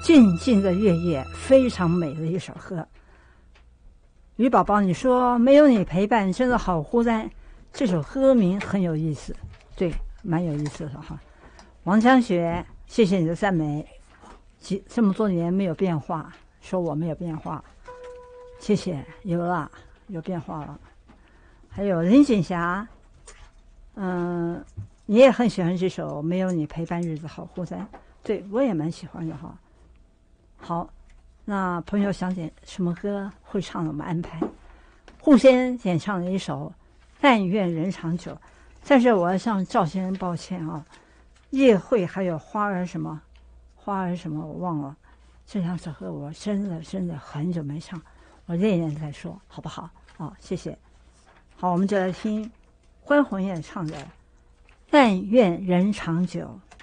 静静的月夜，非常美的一首歌。于宝宝，你说没有你陪伴，真的好孤单。这首歌名很有意思，对，蛮有意思的哈。王江雪，谢谢你的赞美，这么多年没有变化，说我没有变化，谢谢，有了，有变化了。还有林锦霞，你也很喜欢这首《没有你陪伴日子好孤单》，对我也蛮喜欢的哈。好，那朋友想点什么歌会唱，我们安排。户先演唱了一首《但愿人长久》，在这我要向赵先生抱歉啊。夜会还有花儿什么我忘了，这两首歌我真的很久没唱，我练练再说好不好？谢谢。好，我们就来听关宏演唱的《但愿人长久》。